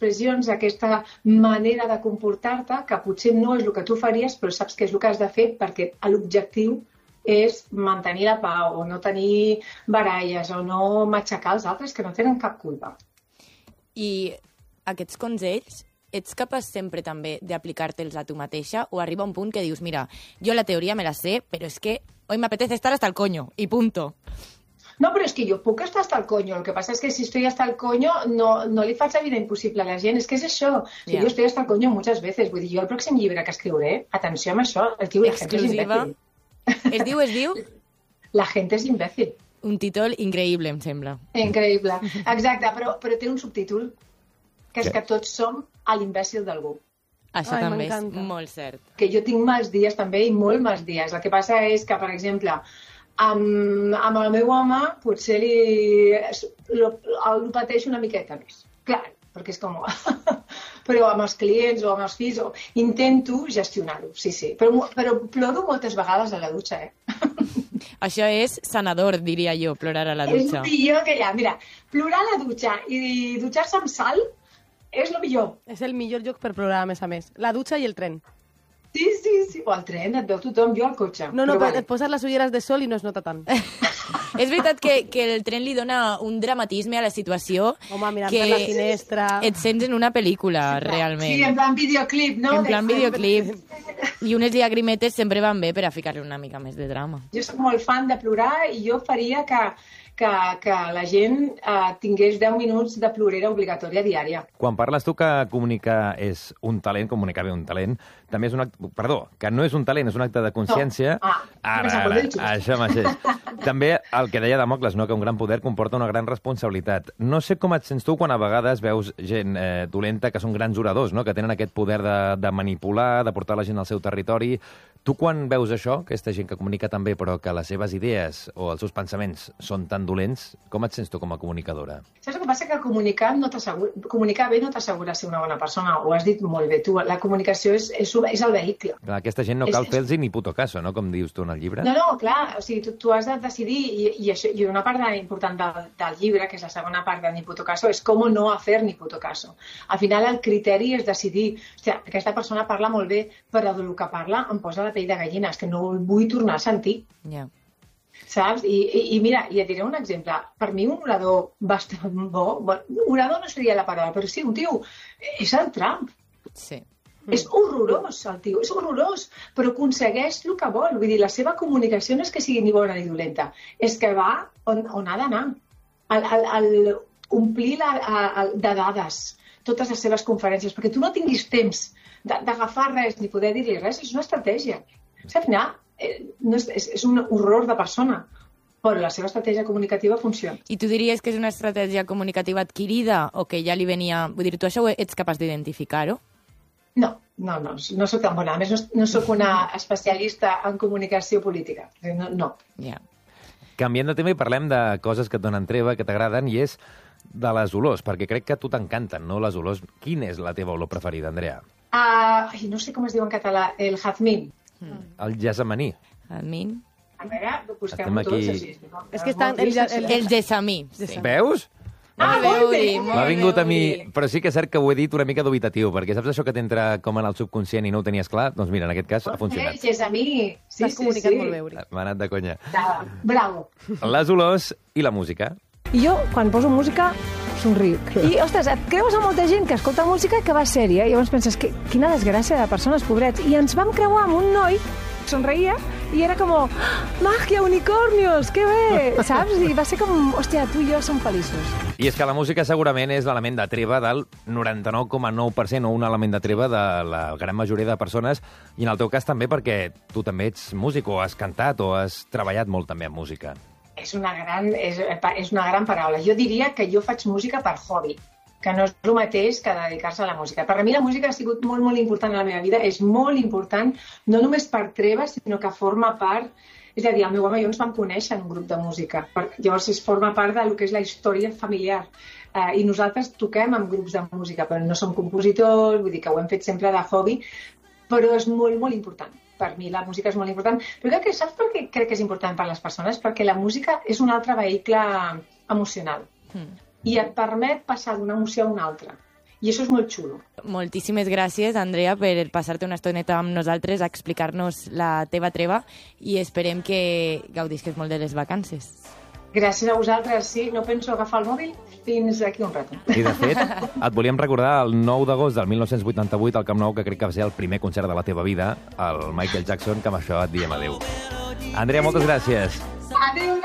expressions, aquesta manera de comportar-te, que potser no és el que tu faries, però saps que és el que has de fer perquè l'objectiu és mantenir la pau, o no tenir baralles, o no matxacar els altres que no tenen cap culpa. I aquests consells, ets capaç sempre també d'aplicar-te'ls a tu mateixa o arriba un punt que dius, mira, jo la teoria me la sé, però és que hoy me apetece estar hasta el coño, i punto. No, però és que jo puc estar hasta el coño. El que passa és que si estoy hasta el coño no li faig la vida impossible a la gent. És que és això. Si jo estoy hasta el coño muchas veces. Vull dir, jo el pròxim llibre que escriuré, atenció amb això, es diu La gente és imbècil. Es diu? La gente és imbècil. Un títol increïble, em sembla. Increïble. Exacte, però té un subtítol, que és que tots som a l'imbècil d'algú. Això també és molt cert. Que jo tinc mals dies també, i molt mals dies. El que passa és que, per exemple, amb el meu home potser el pateixo una miqueta més. Clar, perquè és com... però amb els clients o amb els fills intento gestionar-ho, sí. Però ploro moltes vegades a la dutxa, Això és sanador, diria jo, plorar a la dutxa. És el millor que hi ha. Mira, plorar a la dutxa i dutxar-se amb sal és el millor. És el millor lloc per plorar, a més. La dutxa i el tren. Sí. O al tren, et veu tothom, jo al cotxe. No, et poses les ulleres de sol i no es nota tant. És veritat que el tren li dona un dramatisme a la situació. Home, mirant per la finestra... Et sents en una pel·lícula, realment. Sí, en plan videoclip, no? En plan videoclip. I unes llagrimetes sempre van bé per a ficar-li una mica més de drama. Jo soc molt fan de plorar i jo faria que la gent tingués 10 minuts de plorera obligatòria diària. Quan parles tu que comunicar és un talent, comunicar bé un talent, també és un acte... Perdó, que no és un talent, és un acte de consciència. No. Ara, això mateix. També el que deia Damocles, no? Que un gran poder comporta una gran responsabilitat. No sé com et sents tu quan a vegades veus gent dolenta que són grans oradors, no? Que tenen aquest poder de manipular, de portar la gent al seu territori. Tu quan veus això, aquesta gent que comunica tan bé però que les seves idees o els seus pensaments són tan dolents, com et sents tu com a comunicadora? Saps el que passa? Que comunicar bé no t'assegura ser una bona persona, ho has dit molt bé tu. La comunicació és el vehicle. Clar, aquesta gent no cal fer-los ni puto caso, no? Com dius tu en el llibre. No, clar, o sigui, tu has de decidir, i una part important del llibre, que és la segona part de ni puto caso, és com no hacer ni puto caso. Al final el criteri és decidir, hòstia, aquesta persona parla molt bé, però del que parla em posa la pell de gallina, és que no el vull tornar a sentir. Ja. Saps? I mira, i et diré un exemple. Per mi un orador bastant bo, orador no seria la paraula, però sí, un tio, és el Trump. Sí. És horrorós, el tio, és horrorós, però aconsegueix el que vol. Vull dir, la seva comunicació no és que sigui ni bona ni dolenta, és que va on ha d'anar. Omplir de dades totes les seves conferències, perquè tu no tinguis temps d'agafar res ni poder dir-li res, és una estratègia. Al final, és un horror de persona, però la seva estratègia comunicativa funciona. I tu diries que és una estratègia comunicativa adquirida o que ja li venia... Vull dir, tu això ets capaç d'identificar-ho? No soc tan bona. A més, no soc una especialista en comunicació política. No. Ja. Canviant de tema i parlem de coses que et donen treva, que t'agraden, i és de les olors, perquè crec que a tu t'encanten, no, les olors. Quina és la teva olor preferida, Andrea? No sé com es diu en català, el jazmín. El jasamaní. Jazmín. A veure, busquem-ho tots així. És que estan... El gessamí. Sí. Veus? Molt bé. M'ha vingut a mi, però sí que és cert que ho he dit una mica dubitatiu, perquè saps això que t'entra com en el subconscient i no ho tenies clar? Doncs mira, en aquest cas ha funcionat. El gessamí. T'has comunicat molt bé, Uri. M'ha anat de conya. Bravo. Les olors i la música. I jo, quan poso música, somric. I, ostres, et creus amb molta gent que escolta música que va sèria, i llavors penses, quina desgràcia de persones, pobrets. I ens vam creuar amb un noi, somreia, i era com, màgia, unicornios, que bé, saps? I va ser com, hòstia, tu i jo som feliços. I és que la música segurament és l'element de treva del 99,9% o un element de treva de la gran majoria de persones, i en el teu cas també perquè tu també ets músic o has cantat o has treballat molt també amb música. És una gran paraula. Jo diria que jo faig música per hobby, que no és el mateix que dedicar-se a la música. Per a mi la música ha sigut molt, molt important a la meva vida, és molt important, no només per treva, sinó que forma part... És a dir, el meu home i jo ens vam conèixer en un grup de música. Llavors forma part del que és la història familiar. I nosaltres toquem en grups de música, però no som compositors, vull dir que ho hem fet sempre de hobby, però és molt, molt important. Per mi la música és molt important. Però crec que saps per què crec que és important per a les persones? Perquè la música és un altre vehicle emocional. I et permet passar d'una emoció a una altra. I això és molt xulo. Moltíssimes gràcies, Andrea, per passar-te una estoneta amb nosaltres a explicar-nos la teva treva i esperem que gaudisques molt de les vacances. Gràcies a vosaltres, sí. No penso agafar el mòbil fins aquí un rato. I, de fet, et volíem recordar el 9 d'agost del 1988 al Camp Nou, que crec que va ser el primer concert de la teva vida, el Michael Jackson, que amb això et diem adéu. Andrea, moltes gràcies. Adéu.